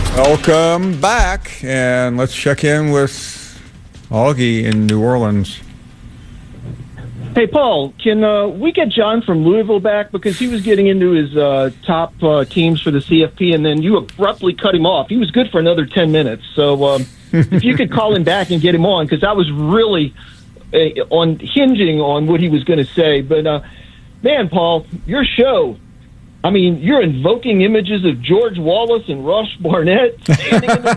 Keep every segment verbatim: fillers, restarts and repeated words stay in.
Welcome back, and let's check in with Augie in New Orleans. Hey, Paul, can uh, we get John from Louisville back? Because he was getting into his uh, top uh, teams for the C F P, and then you abruptly cut him off. He was good for another ten minutes. So um, if you could call him back and get him on, because I was really uh, on hinging on what he was going to say. But, uh, man, Paul, your show, I mean, you're invoking images of George Wallace and Rush Barnett standing in the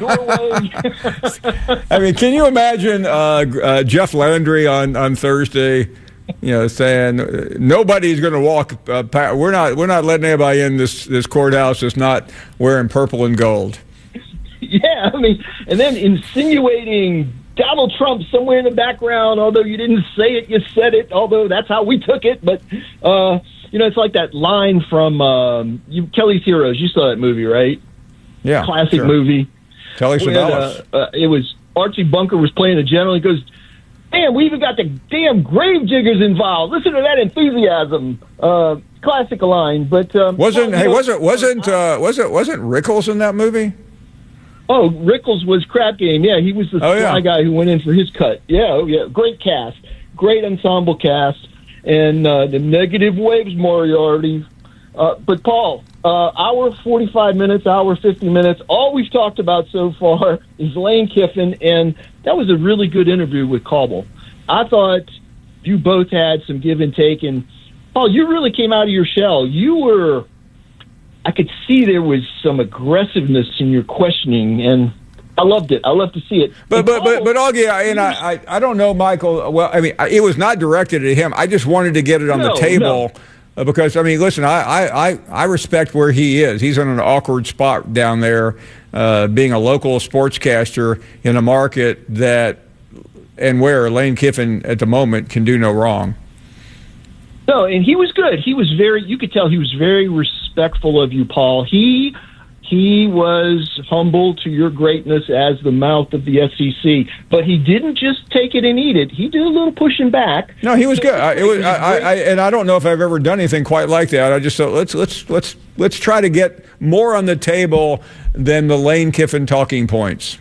doorway. I mean, can you imagine uh, uh, Jeff Landry on, on Thursday, you know, saying uh, nobody's going to walk. Uh, pa- we're not. We're not letting anybody in this this courthouse that's not wearing purple and gold. Yeah, I mean, and then insinuating Donald Trump somewhere in the background. Although you didn't say it, you said it. Although that's how we took it, but. Uh, You know, it's like that line from um, you, Kelly's Heroes. You saw that movie, right? Yeah. Classic sure. movie. Telly Savalas. Uh, uh, it was Archie Bunker was playing the general. He goes, damn, we even got the damn grave diggers involved. Listen to that enthusiasm. Uh, classic line. But um, wasn't well, hey know, wasn't wasn't uh, wasn't wasn't Rickles in that movie? Oh, Rickles was Crap Game. Yeah, he was the oh, fly yeah. guy who went in for his cut. Yeah, oh, yeah. Great cast. Great ensemble cast. And uh, the negative waves, Moriarty. Uh, but, Paul, uh, hour forty-five minutes, hour fifty minutes, all we've talked about so far is Lane Kiffin, and that was a really good interview with Cauble. I thought you both had some give and take, and, Paul, you really came out of your shell. You were – I could see there was some aggressiveness in your questioning, and – I loved it. I love to see it. But but but but Augie, I, and I, I I don't know, Michael. Well, I mean, it was not directed at him. I just wanted to get it on no, the table no. uh, because I mean, listen, I, I, I respect where he is. He's in an awkward spot down there, uh, being a local sportscaster in a market that and where Lane Kiffin at the moment can do no wrong. No, and he was good. He was very. You could tell he was very respectful of you, Paul. He. He was humble to your greatness as the mouth of the S E C, but he didn't just take it and eat it. He did a little pushing back. No, he was good. I, it was, I, I, and I don't know if I've ever done anything quite like that. I just thought let's let's let's let's try to get more on the table than the Lane Kiffin talking points.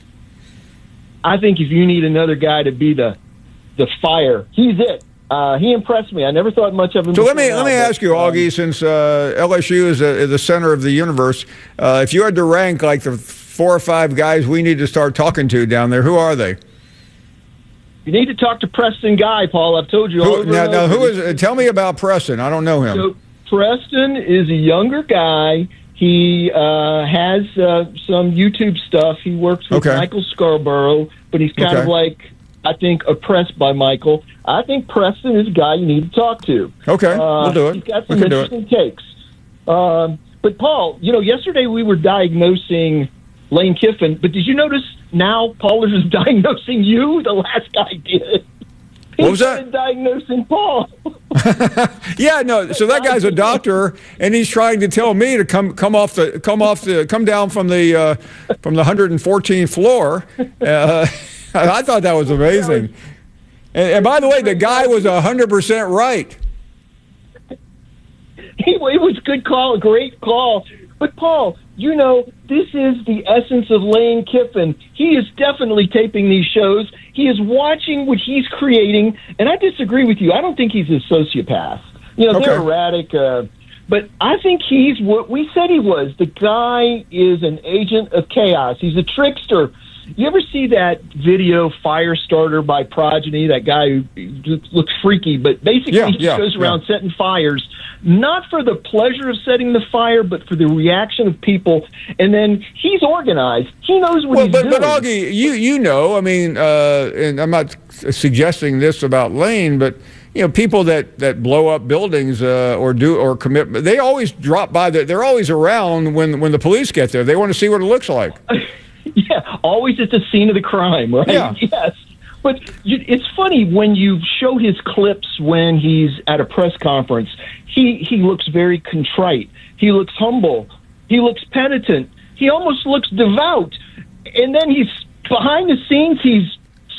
I think if you need another guy to be the the fire, he's it. Uh, he impressed me. I never thought much of him. So let me now, let me but, ask you, Augie, um, since uh, L S U is a, the center of the universe, uh, if you had to rank like the four or five guys we need to start talking to down there, who are they? You need to talk to Preston Guy, Paul. I've told you. Who, over now, and now over. who is? Uh, tell me about Preston. I don't know him. So Preston is a younger guy. He uh, has uh, some YouTube stuff. He works with okay. Michael Scarborough, but he's kind okay. of like, I think, oppressed by Michael. I think Preston is a guy you need to talk to. Okay, uh, we'll do it. He's got some we can interesting takes. Um, but, Paul, you know, yesterday we were diagnosing Lane Kiffin, but did you notice now Paul is diagnosing you? The last guy did. He what was that? Diagnosing Paul. Yeah, no. So that guy's a doctor, and he's trying to tell me to come come off the come off the come down from the uh, from the one hundred fourteenth floor. Uh, I thought that was amazing. And, and by the way, the guy was one hundred percent right. He, it was a good call, a great call. But, Paul, you know, this is the essence of Lane Kiffin. He is definitely taping these shows. He is watching what he's creating. And I disagree with you. I don't think he's a sociopath. You know, okay. they're erratic. Uh, but I think he's what we said he was. The guy is an agent of chaos. He's a trickster. You ever see that video Firestarter by Progeny, that guy who looks freaky, but basically yeah, he yeah, goes around yeah. setting fires, not for the pleasure of setting the fire, but for the reaction of people. And then he's organized. He knows what well, he's but, doing. But, Augie, you, you know, I mean, uh, and I'm not suggesting this about Lane, but, you know, people that, that blow up buildings uh, or do or commit, they always drop by. The, they're always around when, when the police get there. They want to see what it looks like. Yeah, always at the scene of the crime, right? Yeah. Yes. But you, it's funny when you show his clips when he's at a press conference, he, he looks very contrite. He looks humble. He looks penitent. He almost looks devout. And then he's behind the scenes, he's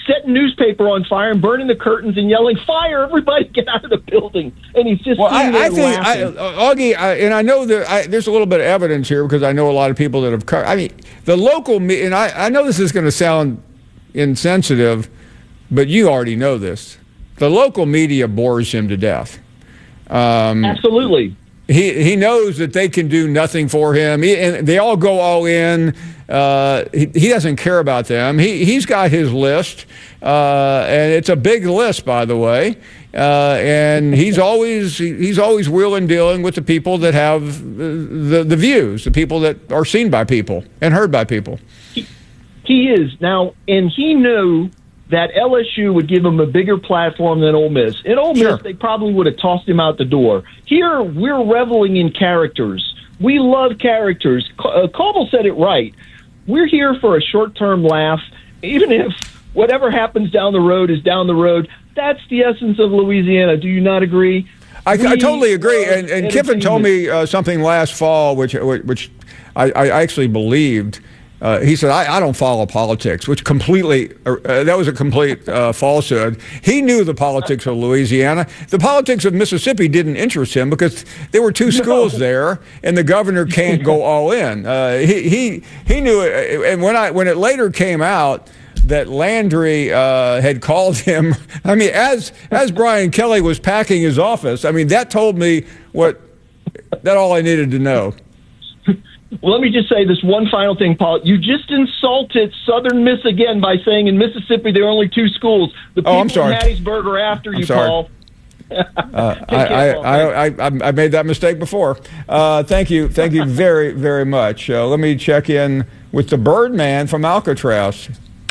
setting newspaper on fire and burning the curtains and yelling, "Fire! Everybody get out of the building!" And he's just well. I, there I think, I, laughing. uh, Augie, I, and I know that I, there's a little bit of evidence here because I know a lot of people that have. Co- I mean, the local me, and I, I know this is going to sound insensitive, but you already know this. The local media bores him to death. Um, Absolutely. He he knows that they can do nothing for him, he, and they all go all in. Uh, he, he doesn't care about them. He he's got his list, uh, and it's a big list, by the way. Uh, and he's always he's always wheeling dealing with the people that have the the views, the people that are seen by people and heard by people. He, he is now, and he knew that L S U would give him a bigger platform than Ole Miss. In Ole Miss, Sure. they probably would have tossed him out the door. Here, we're reveling in characters. We love characters. Uh, Caldwell said it right. We're here for a short-term laugh. Even if whatever happens down the road is down the road, that's the essence of Louisiana. Do you not agree? I, We I totally agree. And, and Kiffin told entertainment. me uh, something last fall, which which I, I actually believed. Uh, he said, I, I don't follow politics, which completely, uh, that was a complete uh, falsehood. He knew the politics of Louisiana. The politics of Mississippi didn't interest him because there were two schools there, and the governor can't go all in. Uh, he, he, he knew it. And when, I, when it later came out that Landry uh, had called him, I mean, as, as Brian Kelly was packing his office, I mean, that told me what, that all I needed to know. Well, let me just say this one final thing, Paul. You just insulted Southern Miss again by saying in Mississippi there are only two schools. The people Oh, I'm sorry. in Hattiesburg are after I'm you, sorry. Paul. Uh, Take I, care, Paul. I, I, I, I made that mistake before. Uh, thank you. Thank you very, very much. Uh, let me check in with the Birdman from Alcatraz.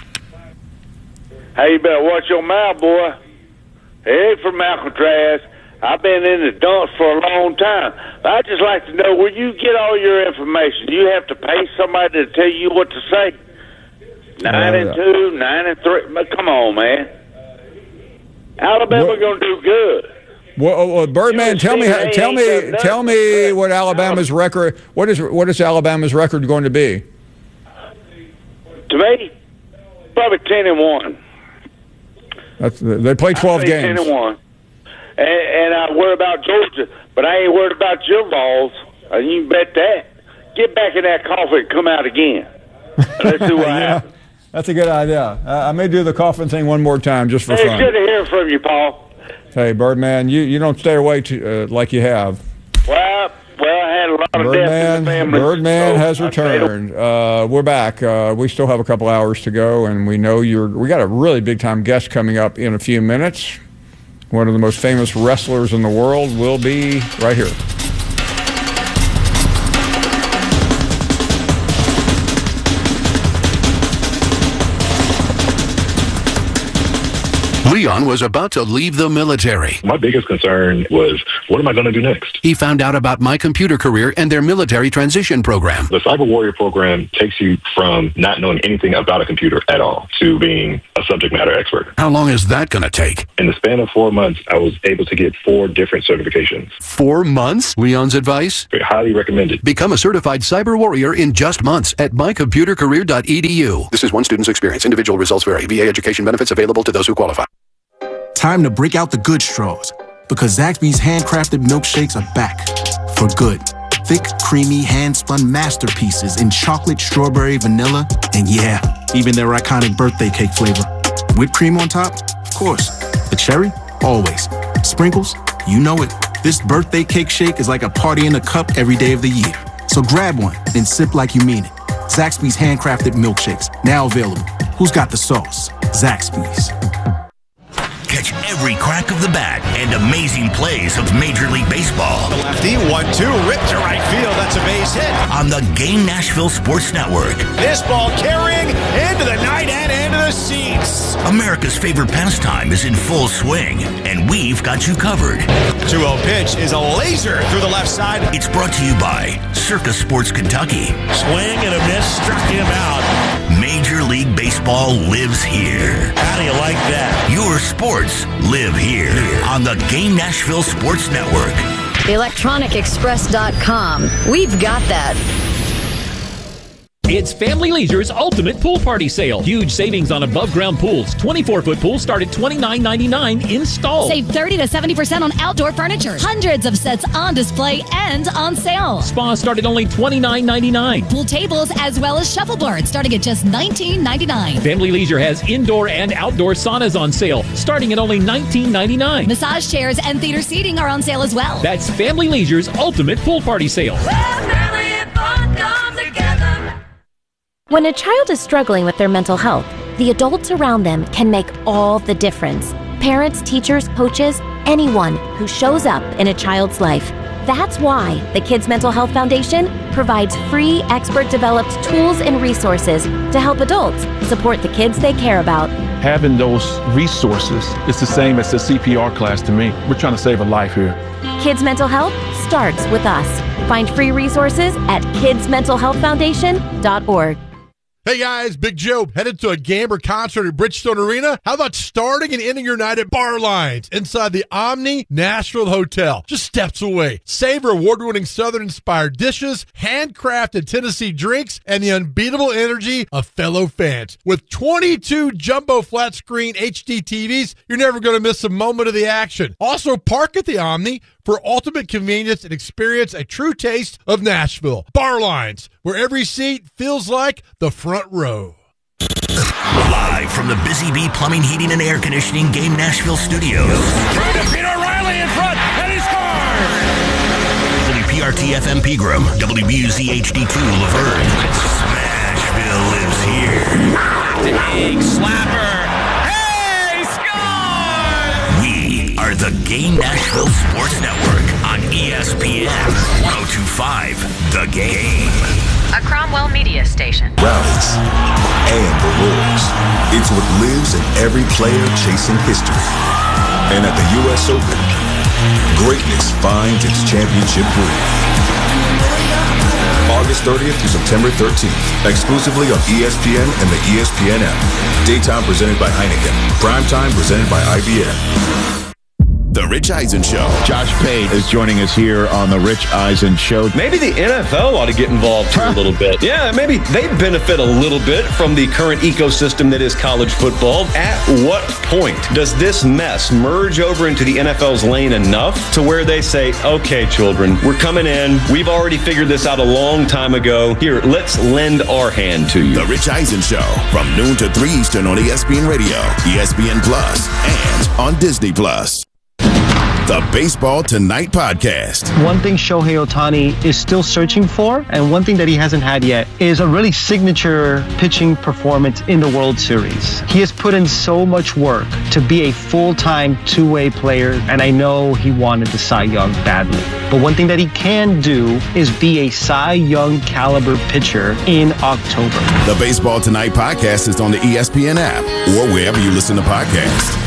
Hey, you better watch your mouth, boy. Hey, from Alcatraz. I've been in the dumps for a long time. I'd just like to know where you get all your information. Do you have to pay somebody to tell you what to say? Nine Uh, and two, nine and three. But come on, man. Alabama What- going to do good. Well, oh, well, Birdman, tell me, They tell ain't me, done nothing. tell me what Alabama's record. What is what is Alabama's record going to be? To me, probably ten and one. That's, they play twelve I say games. ten and one. And, and I worry about Georgia, but I ain't worried about your balls. Uh, you can bet that. Get back in that coffin and come out again. Let's see what Yeah, happens. that's a good idea. Uh, I may do the coffin thing one more time just for Hey, fun. good to hear from you, Paul. Hey, Birdman, you, you don't stay away to, uh, like you have. Well, well, I had a lot of death in Birdman, the family. Birdman so has I stayed returned. Uh, we're back. Uh, we still have a couple hours to go, and we know you're. We got a really big time guest coming up in a few minutes. One of the most famous wrestlers in the world will be right here. Leon was about to leave the military. My biggest concern was, what am I going to do next? He found out about My Computer Career and their military transition program. The Cyber Warrior program takes you from not knowing anything about a computer at all to being a subject matter expert. How long is that going to take? In the span of four months, I was able to get four different certifications. Four months? Leon's advice? Very highly recommended. Become a certified cyber warrior in just months at my computer career dot e d u. This is one student's experience. Individual results vary. V A education benefits available to those who qualify. Time to break out the good straws, because Zaxby's handcrafted milkshakes are back for good. Thick, creamy, hand-spun masterpieces in chocolate, strawberry, vanilla, and yeah, even their iconic birthday cake flavor. Whipped cream on top? Of course. The cherry? Always. Sprinkles? You know it. This birthday cake shake is like a party in a cup every day of the year. So grab one and sip like you mean it. Zaxby's handcrafted milkshakes, now available. Who's got the sauce? Zaxby's. Catch every crack of the bat and amazing plays of Major League Baseball. The lefty, one two, ripped to right field. That's a base hit. On the Game Nashville Sports Network. This ball carrying into the night and into the seats. America's favorite pastime is in full swing, and we've got you covered. two oh pitch is a laser through the left side. It's brought to you by Circus Sports Kentucky. Swing and a miss, struck him out. Major League Baseball lives here. How do you like that? Your sports live here on the Game Nashville Sports Network. electronic express dot com. We've got that. It's Family Leisure's ultimate pool party sale. Huge savings on above-ground pools. twenty-four foot pools start at twenty-nine ninety-nine installed. Save thirty to seventy percent on outdoor furniture. Hundreds of sets on display and on sale. Spas start at only twenty-nine ninety-nine. Pool tables as well as shuffleboards starting at just nineteen ninety-nine. Family Leisure has indoor and outdoor saunas on sale starting at only nineteen ninety-nine. Massage chairs and theater seating are on sale as well. That's Family Leisure's ultimate pool party sale. When a child is struggling with their mental health, the adults around them can make all the difference. Parents, teachers, coaches, anyone who shows up in a child's life. That's why the Kids Mental Health Foundation provides free, expert-developed tools and resources to help adults support the kids they care about. Having those resources is the same as a C P R class to me. We're trying to save a life here. Kids Mental Health starts with us. Find free resources at kids mental health foundation dot org. Hey guys, Big Joe, headed to a game or concert at Bridgestone Arena? How about starting and ending your night at Bar Lines inside the Omni Nashville Hotel, just steps away? Savor award-winning Southern-inspired dishes, handcrafted Tennessee drinks, and the unbeatable energy of fellow fans. With twenty-two jumbo flat-screen H D T Vs, you're never going to miss a moment of the action. Also, park at the Omni for ultimate convenience and experience a true taste of Nashville. Bar Lines, where every seat feels like the front row. Live from the Busy Bee Plumbing, Heating, and Air Conditioning Game Nashville studios. Trying to beat O'Reilly in front, and he scores! W P R T F M Pegram, W B U Z H D two Laverne. Smashville lives here. Big slapper. Are the Game Nashville Sports Network on E S P N one oh two point five The Game. A Cromwell Media Station. Rallies and rewards. It's what lives in every player chasing history. And at the U S Open, greatness finds its championship groove. August thirtieth through September thirteenth, exclusively on E S P N and the E S P N app. Daytime presented by Heineken. Primetime presented by I B M. The Rich Eisen Show. Josh Pate is joining us here on The Rich Eisen Show. Maybe the N F L ought to get involved here a little bit. Yeah, maybe they benefit a little bit from the current ecosystem that is college football. At what point does this mess merge over into the N F L's lane enough to where they say, okay, children, we're coming in. We've already figured this out a long time ago. Here, let's lend our hand to you. The Rich Eisen Show from noon to three Eastern on E S P N Radio, E S P N Plus, and on Disney Plus. The Baseball Tonight podcast. One thing Shohei Ohtani is still searching for, and one thing that he hasn't had yet, is a really signature pitching performance in the World Series. He has put in so much work to be a full-time two-way player, and I know he wanted the Cy Young badly. But one thing that he can do is be a Cy Young caliber pitcher in October. The Baseball Tonight podcast is on the E S P N app or wherever you listen to podcasts.